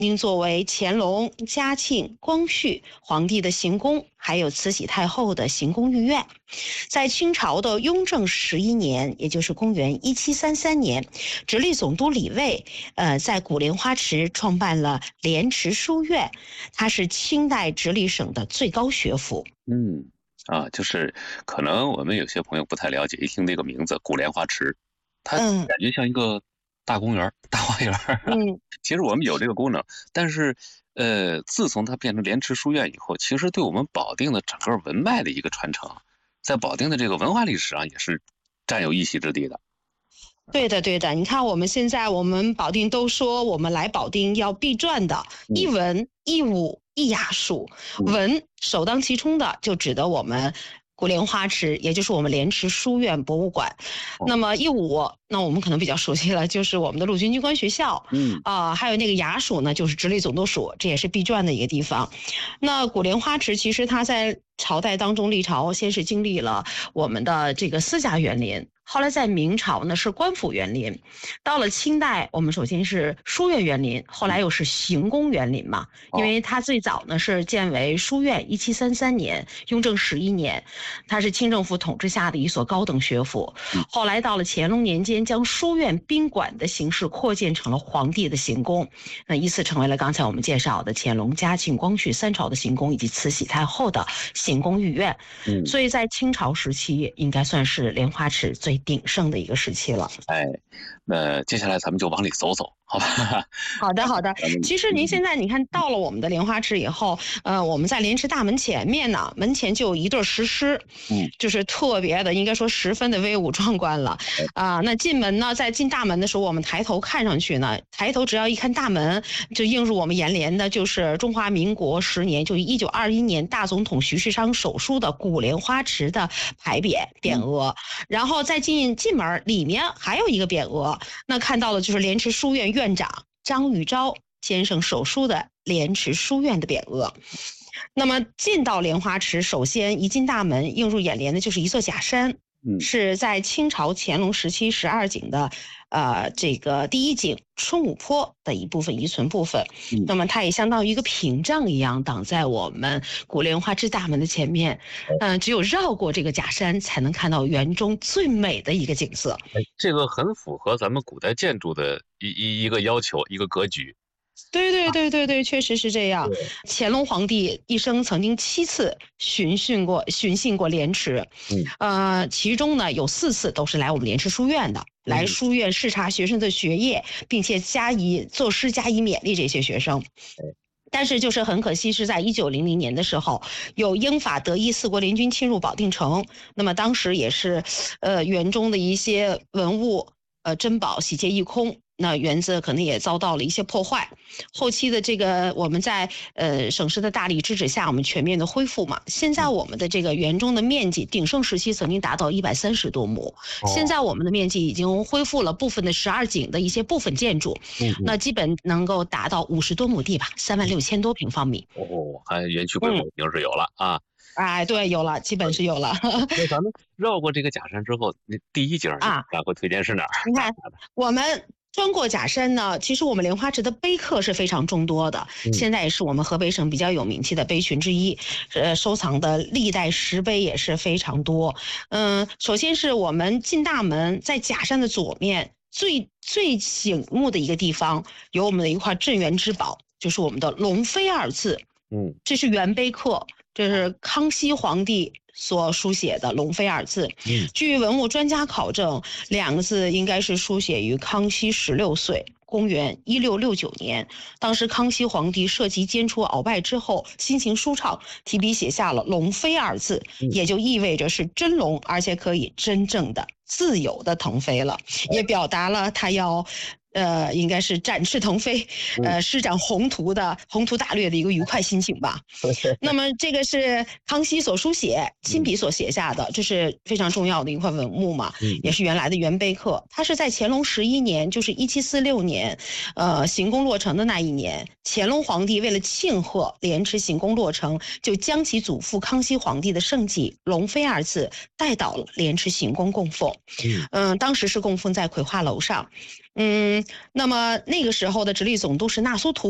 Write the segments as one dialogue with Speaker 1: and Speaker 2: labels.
Speaker 1: 应作为乾隆、嘉庆、光绪皇帝的行宫，还有慈禧太后的行宫御苑。在清朝的雍正11年，也就是公元1733年，直隶总督李卫在古莲花池创办了莲池书院，它是清代直隶省的最高学府。
Speaker 2: 就是可能我们有些朋友不太了解，一听这个名字古莲花池，它感觉像一个大公园、大花园。其实我们有这个功能，但是自从它变成莲池书院以后，其实对我们保定的整个文脉的一个传承，在保定的这个文化历史上也是占有一席之地的。
Speaker 1: 对的，对的。你看，我们保定都说，我们来保定要必转的，一文一武一雅术。文首当其冲的就指的我们古莲花池，也就是我们莲池书院博物馆。那么一武，那我们可能比较熟悉了，就是我们的陆军军官学校。还有那个雅署呢，就是直隶总督署，这也是必转的一个地方。那古莲花池其实它在朝代当中历朝，先是经历了我们的这个私家园林。后来在明朝呢是官府园林，到了清代我们首先是书院园林，后来又是行宫园林嘛。因为它最早呢是建为书院，1733年，雍正11年，它是清政府统治下的一所高等学府。后来到了乾隆年间，将书院宾馆的形式扩建成了皇帝的行宫，那依次成为了刚才我们介绍的乾隆、嘉庆、光绪3朝的行宫，以及慈禧太后的行宫御苑。所以在清朝时期应该算是莲花池最鼎盛的一个时期了。
Speaker 2: 那接下来咱们就往里走走，好吧？
Speaker 1: 好的。其实您现在你看到了我们的莲花池以后，我们在莲池大门前面呢，门前就有一对石狮，就是特别的，应该说十分的威武壮观了。那进门呢，在进大门的时候，我们抬头看上去呢，只要一看大门，就映入我们眼帘的就是中华民国10年，就1921年大总统徐世昌手书的古莲花池的牌匾额。然后再进门里面还有一个匾额，那看到的就是莲池书院院长张玉钊先生手书的莲池书院的匾额。那么进到莲花池，首先一进大门映入眼帘的就是一座假山，是在清朝乾隆时期12景的这个第一景春武坡的一部分遗存部分。那么它也相当于一个屏障一样挡在我们古莲花池大门的前面。只有绕过这个假山才能看到园中最美的一个景色。
Speaker 2: 这个很符合咱们古代建筑的一个要求，一个格局。
Speaker 1: 对，确实是这样。乾隆皇帝一生曾经7次巡幸过莲池，其中呢有4次都是来我们莲池书院的，来书院视察学生的学业，并且作诗加以勉励这些学生。但是就是很可惜，是在1900年的时候，有英法德意4国联军侵入保定城，那么当时也是园中的一些文物珍宝洗劫一空，那园子可能也遭到了一些破坏。后期的这个我们在省市的大力支持下，我们全面的恢复嘛。现在我们的这个园中的面积，鼎盛时期曾经达到130多亩，现在我们的面积已经恢复了部分的12景的一些部分建筑，那基本能够达到50多亩地吧，36000多平方米。
Speaker 2: 还园区规模已经是有了
Speaker 1: 对，有了，基本是有了。
Speaker 2: 那咱们绕过这个假山之后，那第一景咱会推荐是哪儿？
Speaker 1: 你看，我们穿过假山呢，其实我们莲花池的碑刻是非常众多的，现在也是我们河北省比较有名气的碑群之一，收藏的历代石碑也是非常多。首先是我们进大门，在假山的左面最醒目的一个地方，有我们的一块镇园之宝，就是我们的龙飞2字。这是原碑刻，这是康熙皇帝所书写的龙飞2字。据文物专家考证，2个字应该是书写于康熙16岁，公元1669年。当时康熙皇帝设计监出鳌拜之后，心情舒畅，提笔写下了龙飞2字，也就意味着是真龙，而且可以真正的自由的腾飞了，也表达了他要应该是展翅腾飞，施展宏图大略的一个愉快心情吧。那么这个是康熙所书写，亲笔所写下的，这是非常重要的一块文物嘛，也是原来的原碑刻。它是在乾隆11年，就是1746年，行宫落成的那一年，乾隆皇帝为了庆贺莲池行宫落成，就将其祖父康熙皇帝的圣迹龙飞2字带到了莲池行宫供奉。当时是供奉在葵花楼上。那么那个时候的直隶总督是纳苏图，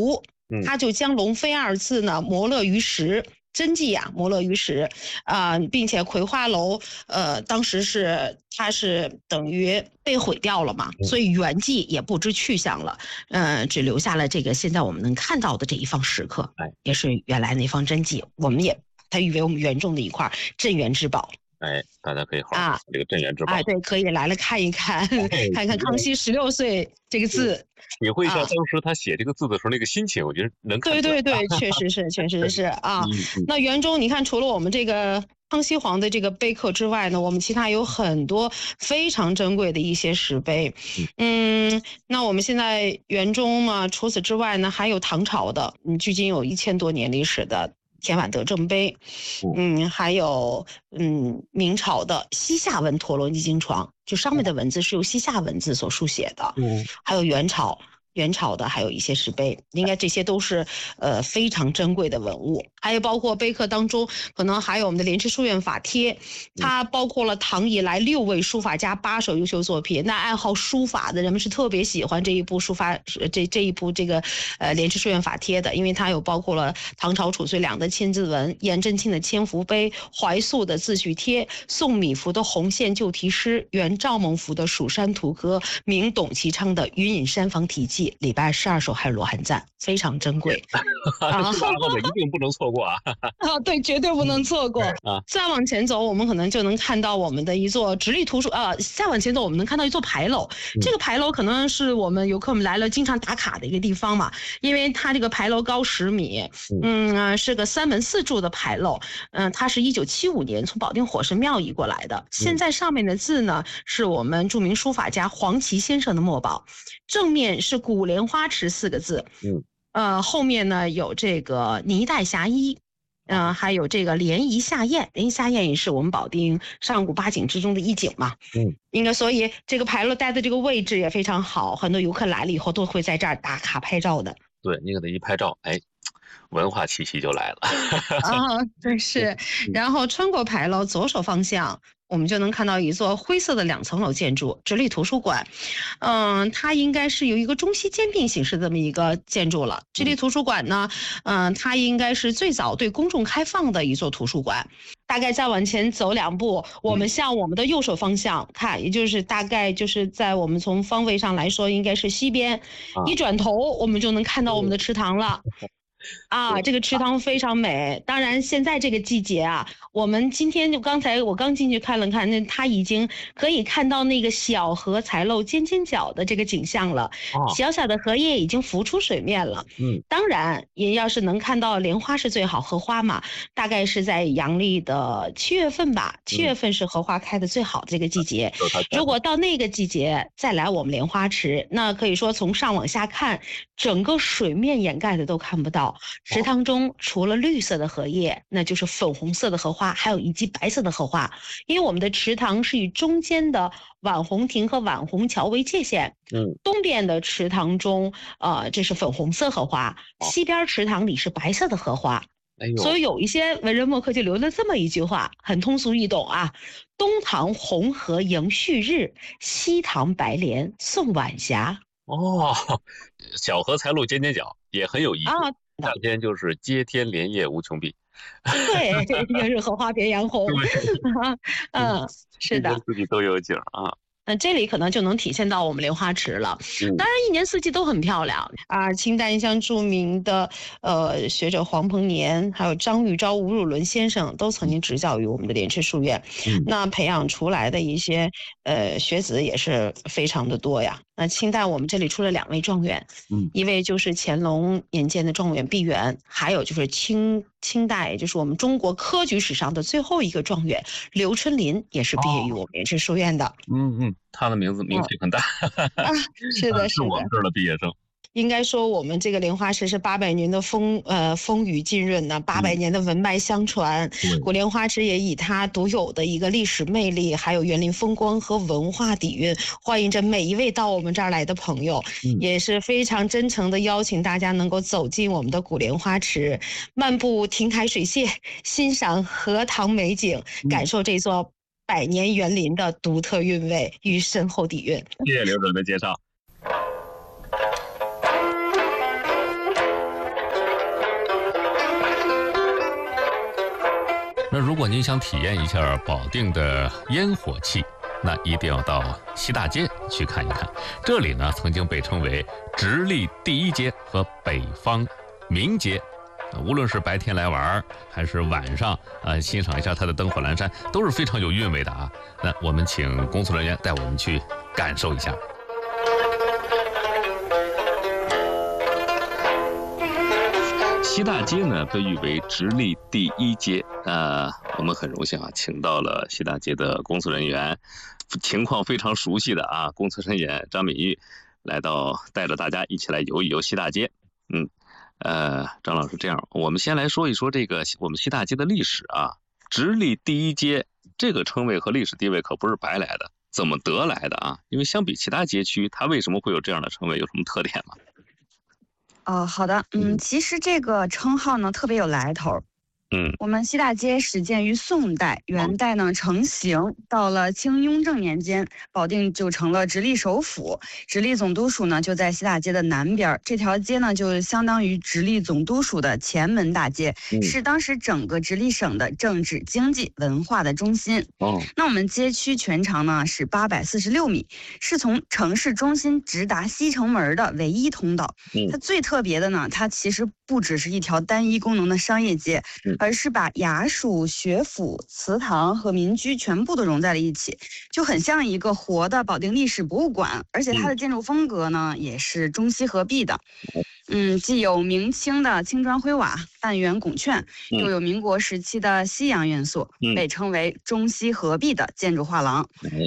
Speaker 1: 他就将龙飞二字呢磨勒于石。真迹啊，磨勒于石，并且葵花楼，当时它是等于被毁掉了嘛，所以原迹也不知去向了，只留下了这个现在我们能看到的这一方石刻，也是原来那方真迹，我们也它誉为我们园中的一块镇园之宝。
Speaker 2: 大家可以好好这个镇园之宝。
Speaker 1: 对，可以来看一看，看看康熙16岁这个字，
Speaker 2: 体会一下当时他写这个字的时候那个心情，我觉得能看。
Speaker 1: 对，确实是啊。那园中你看，除了我们这个康熙皇的这个碑刻之外呢，我们其他有很多非常珍贵的一些石碑。那我们现在园中呢，除此之外呢，还有唐朝的，距今有1000多年历史的田婉德正碑，还有明朝的西夏文陀罗尼经床，就上面的文字是由西夏文字所书写的，还有元朝的还有一些石碑，应该这些都是非常珍贵的文物。还有包括碑刻当中，可能还有我们的莲池书院法帖，它包括了唐以来6位书法家8首优秀作品。那爱好书法的人们是特别喜欢这一部书法这一部这个莲池书院法帖的，因为它有包括了唐朝褚遂良的千字文、颜真卿的千福碑、怀素的自叙帖、宋米芾的红线旧题诗、元赵孟頫的蜀山图歌、明董其昌的云隐山房题记、李白12首还有罗汉赞，非常珍贵。
Speaker 2: 一定不能错过啊！
Speaker 1: 对，绝对不能错过。再往前走，我们可能就能看到我们的一座直隶图书再往前走，我们能看到一座牌楼。这个牌楼可能是我们游客们来了经常打卡的一个地方嘛，因为它这个牌楼高10米，是个3门4柱的牌楼。它是1975年从保定火神庙移过来的。现在上面的字呢，是我们著名书法家黄琦先生的墨宝，正面是古莲花池4个字。后面呢有这个泥带霞衣，还有这个涟漪下雁，涟漪下雁也是我们保定上古8景之中的一景嘛。应该所以这个牌楼待的这个位置也非常好，很多游客来了以后都会在这儿打卡拍照的。
Speaker 2: 对，你给他一拍照，文化气息就来了。
Speaker 1: 对，是。然后穿过牌楼左手方向，我们就能看到一座灰色的2层楼建筑，直隶图书馆。它应该是有一个中西兼并形式的这么一个建筑了。直隶图书馆呢，它应该是最早对公众开放的一座图书馆。大概再往前走2步，我们向我们的右手方向看，也就是大概就是在我们从方位上来说，应该是西边。一转头，我们就能看到我们的池塘了。这个池塘非常美。当然现在这个季节啊，我们今天我刚进去看了看，那它已经可以看到那个小荷才露尖尖角的这个景象了。小小的荷叶已经浮出水面了。当然也要是能看到莲花是最好，荷花嘛，大概是在阳历的7月份吧。7月份是荷花开的最好的这个季节。如果到那个季节再来我们莲花池，那可以说从上往下看，整个水面掩盖的都看不到。池塘中除了绿色的荷叶，那就是粉红色的荷花，还有一级白色的荷花。因为我们的池塘是以中间的宛红亭和宛红桥为界限。东边的池塘中，这是粉红色荷花，西边池塘里是白色的荷花。所以有一些文人墨客就留了这么一句话，很通俗易懂啊：东塘红荷迎旭日，西塘白莲送晚霞。
Speaker 2: 小荷才露尖尖角也很有意思。夏天就是接天莲叶无穷碧。
Speaker 1: 对，又是荷花别样红。是的，
Speaker 2: 自己都有景啊。
Speaker 1: 这里可能就能体现到我们莲花池了。当然一年四季都很漂亮清代像著名的学者黄鹏年，还有张玉昭、吴汝伦先生都曾经执教于我们的莲池书院。那培养出来的一些学子也是非常的多呀。那清代我们这里出了2位状元，一位就是乾隆年间的状元毕沅，还有就是清代就是我们中国科举史上的最后一个状元刘春霖，也是毕业于我们莲池书院的。
Speaker 2: 他的名气很大。
Speaker 1: 是的，
Speaker 2: 是我们这儿的毕业生。
Speaker 1: 应该说我们这个莲花池是800年的风雨浸润呢，800年的文脉相传。古莲花池也以它独有的一个历史魅力，还有园林风光和文化底蕴，欢迎着每一位到我们这儿来的朋友。也是非常真诚的邀请大家能够走进我们的古莲花池，漫步亭台水榭，欣赏荷塘美景，感受这座100年园林的独特韵味与深厚底蕴。
Speaker 2: 谢谢刘主任的介绍。
Speaker 3: 那如果您想体验一下保定的烟火气，那一定要到西大街去看一看。这里呢，曾经被称为直隶第一街和北方名街。无论是白天来玩，还是晚上欣赏一下它的灯火阑珊，都是非常有韵味的啊。那我们请工作人员带我们去感受一下。
Speaker 2: 西大街呢被誉为直隶第一街，我们很荣幸啊，请到了西大街的工作人员，情况非常熟悉的工作人员张敏玉，带着大家一起来游一游西大街。张老师，这样我们先来说一说这个我们西大街的历史啊。直隶第一街这个称谓和历史地位可不是白来的，怎么得来的啊？因为相比其他街区，它为什么会有这样的称谓？有什么特点吗？
Speaker 4: 好的，其实这个称号呢特别有来头。我们西大街始建于宋代，元代呢成型，到了清雍正年间，保定就成了直隶首府，直隶总督署呢就在西大街的南边，这条街呢就相当于直隶总督署的前门大街，是当时整个直隶省的政治、经济、文化的中心。那我们街区全长呢是846米，是从城市中心直达西城门的唯一通道。它最特别的呢，它其实不只是一条单一功能的商业街，而是把衙署、学府、祠堂和民居全部都融在了一起，就很像一个活的保定历史博物馆。而且它的建筑风格呢，也是中西合璧的。既有明清的青砖灰瓦、半圆拱券，又有民国时期的西洋元素，被称为中西合璧的建筑画廊。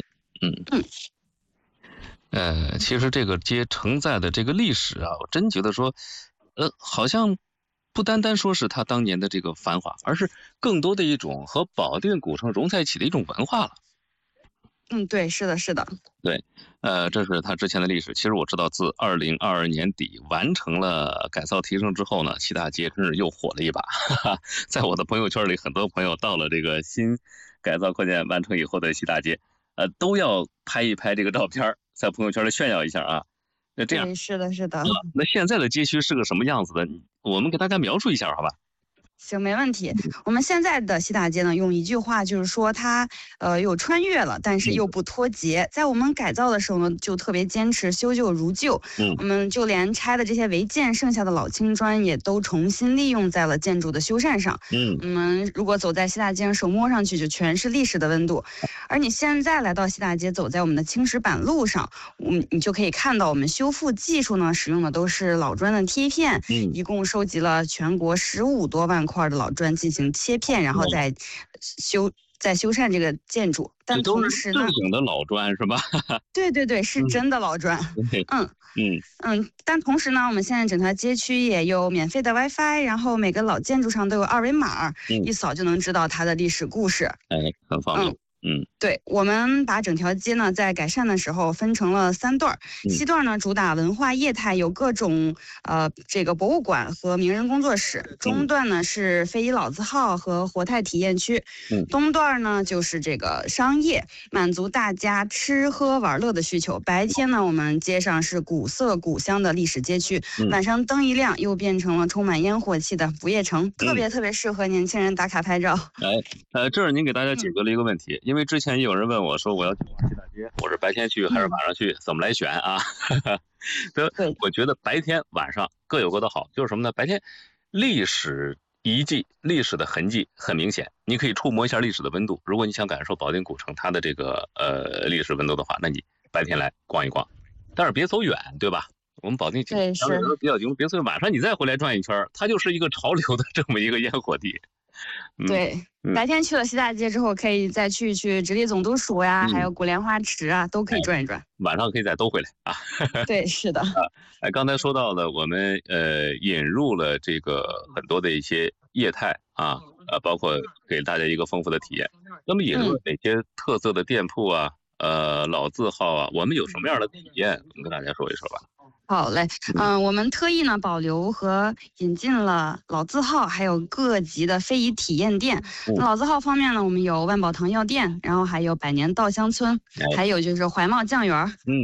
Speaker 2: 其实这个街承载的这个历史啊，我真觉得说，好像不单单说是它当年的这个繁华，而是更多的一种和保定古城融在一起的一种文化了。
Speaker 4: 对，是的，是的。
Speaker 2: 对，这是它之前的历史。其实我知道，自2022年底完成了改造提升之后呢，西大街真是又火了一把。在我的朋友圈里，很多朋友到了这个新改造扩建完成以后的西大街，都要拍一拍这个照片，在朋友圈里炫耀一下啊。那这样，
Speaker 4: 是的，是的。
Speaker 2: 那现在的街区是个什么样子的？我们给大家描述一下，好吧？
Speaker 4: 行，没问题。我们现在的西大街呢，用一句话就是说它又穿越了，但是又不脱节。在我们改造的时候呢，就特别坚持修旧如旧。我们就连拆的这些违建剩下的老青砖也都重新利用在了建筑的修缮上。我们如果走在西大街上，手摸上去就全是历史的温度。而你现在来到西大街，走在我们的青石板路上，你就可以看到我们修复技术呢，使用的都是老砖的贴片。一共收集了全国15多万块的老砖进行切片，然后再修缮这个建筑。但同时呢，
Speaker 2: 正经的老砖是吧？
Speaker 4: 对，是真的老砖。但同时呢，我们现在整条街区也有免费的 WiFi， 然后每个老建筑上都有2维码，一扫就能知道它的历史故事。
Speaker 2: 很方便。
Speaker 4: 对，我们把整条街呢在改善的时候分成了3段，西段呢主打文化业态，有各种这个博物馆和名人工作室，中段呢是非遗老字号和活态体验区，东段呢就是这个商业，满足大家吃喝玩乐的需求。白天呢我们街上是古色古香的历史街区，晚上灯一亮又变成了充满烟火气的不夜城，特别适合年轻人打卡拍照。
Speaker 2: 这儿您给大家解决了一个问题，因为之前也有人问我说，我要去西大街，我是白天去还是晚上去，怎么来选啊？对，我觉得白天晚上各有各的好，就是什么呢？白天历史遗迹、历史的痕迹很明显，你可以触摸一下历史的温度。如果你想感受保定古城它的这个历史温度的话，那你白天来逛一逛，但是别走远，对吧？我们保定相对来说比较近，别走远，晚上你再回来转一圈，它就是一个潮流的这么一个烟火地。
Speaker 4: 对，白天去了西大街之后，可以再去直隶总督署呀，还有古莲花池啊，都可以转一转。
Speaker 2: 晚上可以再兜回来啊。
Speaker 4: 对，是的。
Speaker 2: 刚才说到的，我们引入了这个很多的一些业态啊，包括给大家一个丰富的体验。那么引入哪些特色的店铺啊，老字号啊，我们有什么样的体验？我们跟大家说一说吧。
Speaker 4: 好嘞，我们特意呢保留和引进了老字号，还有各级的非遗体验店。老字号方面呢，我们有万宝堂药店，然后还有百年稻香村，还有就是怀茂酱园。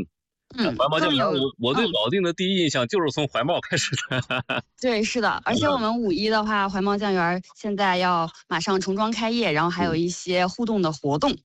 Speaker 2: 怀茂酱园，我对保定的第一印象就是从怀茂开始的。
Speaker 4: 对，是的，而且我们5一的话，怀茂酱园现在要马上重装开业，然后还有一些互动的活动。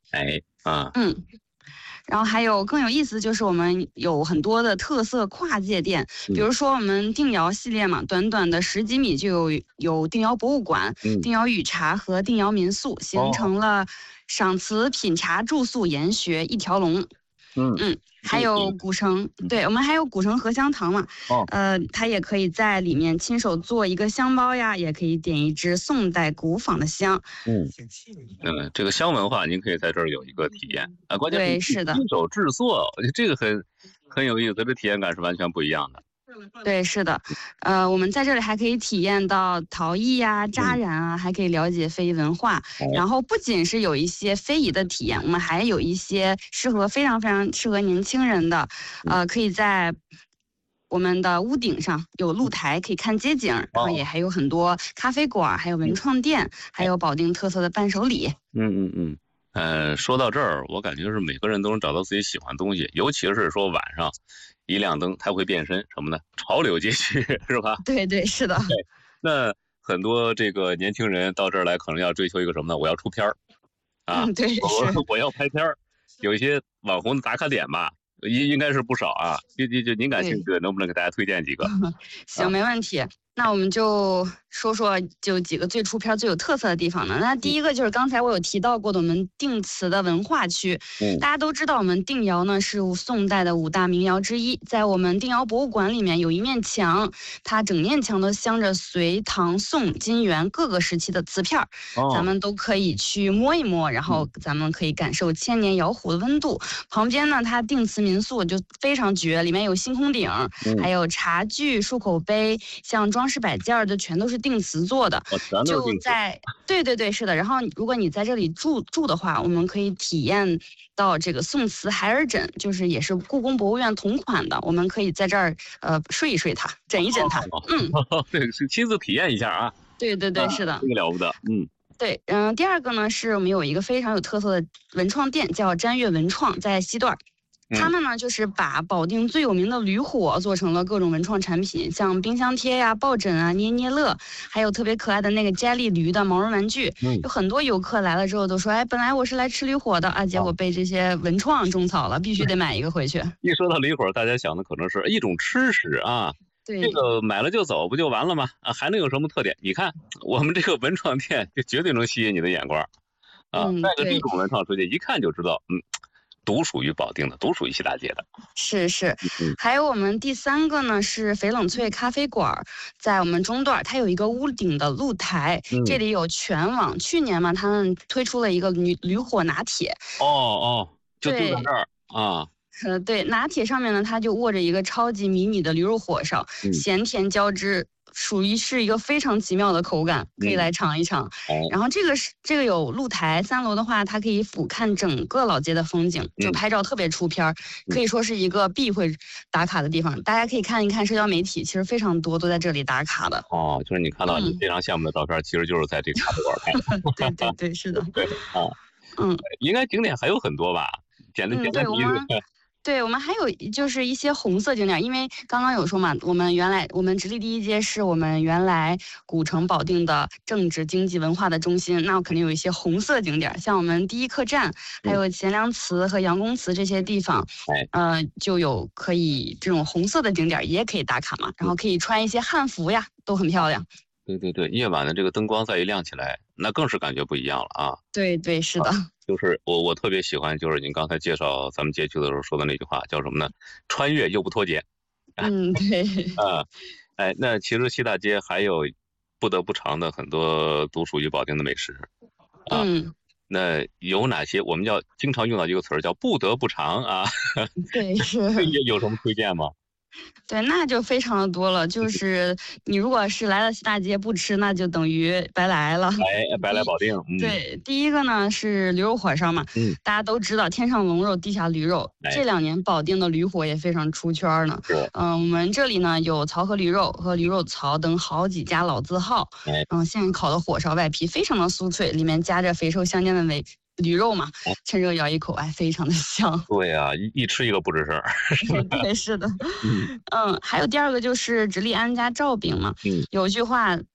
Speaker 4: 然后还有更有意思就是我们有很多的特色跨界店，比如说我们定窑系列嘛，短短的10几米就有定窑博物馆、定窑语茶和定窑民宿，形成了赏瓷、品茶、住宿、研学一条龙。还有古城，对，我们还有古城荷香堂嘛，它也可以在里面亲手做一个香包呀，也可以点一支宋代古仿的香。
Speaker 2: 这个香文化您可以在这儿有一个体验啊，关键
Speaker 4: 对，是的，
Speaker 2: 亲手制作，我觉得这个很有意思，这体验感是完全不一样的。
Speaker 4: 对，是的，我们在这里还可以体验到陶艺呀、扎染啊，还可以了解非遗文化。然后不仅是有一些非遗的体验，我们还有一些非常非常适合年轻人的，可以在我们的屋顶上有露台可以看街景，然后也还有很多咖啡馆，还有文创店，还有保定特色的伴手礼。
Speaker 2: 说到这儿，我感觉是每个人都能找到自己喜欢的东西，尤其是说晚上一亮灯，它会变身什么呢？潮流街区是吧？
Speaker 4: 对，是的。
Speaker 2: 对，那很多这个年轻人到这儿来，可能要追求一个什么呢？我要出片儿啊，
Speaker 4: 对，
Speaker 2: 我要拍片儿，有一些网红的打卡点吧，应该是不少啊。就您感兴趣的，能不能给大家推荐几个？
Speaker 4: 行，没问题。那我们就说说就几个最出片最有特色的地方呢。那第一个就是刚才我有提到过的我们定瓷的文化区。大家都知道我们定窑呢是宋代的5大名窑之一，在我们定窑博物馆里面有一面墙，它整面墙都镶着隋唐宋金元各个时期的瓷片，咱们都可以去摸一摸，然后咱们可以感受千年窑壶的温度。旁边呢它定瓷民宿就非常绝，里面有星空顶，还有茶具、漱口杯，像装饰摆件的全都是定瓷做的，就在对，是的。然后如果你在这里住的话，我们可以体验到这个宋瓷孩儿枕，就是也是故宫博物院同款的，我们可以在这儿睡一睡它，枕一枕它。
Speaker 2: 对，是亲自体验一下啊。
Speaker 4: 对，是的，
Speaker 2: 这个了不得。
Speaker 4: 对，第二个呢是我们有一个非常有特色的文创店，叫瞻月文创，在西段。他们呢就是把保定最有名的驴火做成了各种文创产品，像冰箱贴呀、抱枕啊、捏捏乐，还有特别可爱的那个佳丽驴的毛绒玩具。有很多游客来了之后都说，哎，本来我是来吃驴火的啊，结果被这些文创种草了，必须得买一个回去。
Speaker 2: 一说到驴火，大家想的可能是一种吃食啊。
Speaker 4: 对，
Speaker 2: 这个买了就走不就完了吗？啊，还能有什么特点？你看我们这个文创店就绝对能吸引你的眼光啊！带个这种文创出去，一看就知道，独属于保定的，独属于西大街的。
Speaker 4: 是，还有我们第3个呢是翡冷翠咖啡馆，在我们中段，它有一个屋顶的露台，这里有全网。去年嘛，他们推出了一个驴火拿铁。
Speaker 2: 就在这儿啊。
Speaker 4: 对，拿铁上面呢，它就握着一个超级迷你的驴肉火烧，咸甜交织，属于是一个非常奇妙的口感，可以来尝一尝。然后这个有露台，3楼的话，它可以俯瞰整个老街的风景，就拍照特别出片，可以说是一个必会打卡的地方。大家可以看一看社交媒体，其实非常多都在这里打卡的。
Speaker 2: 就是你看到你非常羡慕的照片，其实就是在这个咖啡馆拍
Speaker 4: 的。对，是的。
Speaker 2: 对啊，应该景点还有很多吧？简单提一句。
Speaker 4: 对，我们还有就是一些红色景点，因为刚刚有说嘛，我们直隶第一街是我们原来古城保定的政治经济文化的中心，那肯定有一些红色景点，像我们第一客栈，还有钱粮祠和杨公祠这些地方，就有可以这种红色的景点也可以打卡嘛，然后可以穿一些汉服呀，都很漂亮。
Speaker 2: 对，夜晚的这个灯光再一亮起来，那更是感觉不一样了啊。
Speaker 4: 对，是的。
Speaker 2: 就是我特别喜欢，就是您刚才介绍咱们街区的时候说的那句话，叫什么呢？穿越又不脱节。
Speaker 4: 对。
Speaker 2: 那其实西大街还有不得不尝的很多独属于保定的美食啊。那有哪些？我们要经常用到一个词儿叫不得不尝啊。
Speaker 4: 对，是。
Speaker 2: 有什么推荐吗？
Speaker 4: 对，那就非常的多了。就是你如果是来了西大街不吃，那就等于白来了。
Speaker 2: 白来保定。
Speaker 4: 对，第一个呢是驴肉火烧嘛。大家都知道天上龙肉，地下驴肉。这2年保定的驴火也非常出圈呢。我们这里呢有漕河驴肉和驴肉槽等好几家老字号。现烤的火烧外皮非常的酥脆，里面夹着肥瘦相间的驴肉嘛，趁热咬一口，哎，非常的香。
Speaker 2: 对呀，一吃一个不吱声。
Speaker 4: 对，是的。还有第二个就是直隶安家罩饼嘛。有句话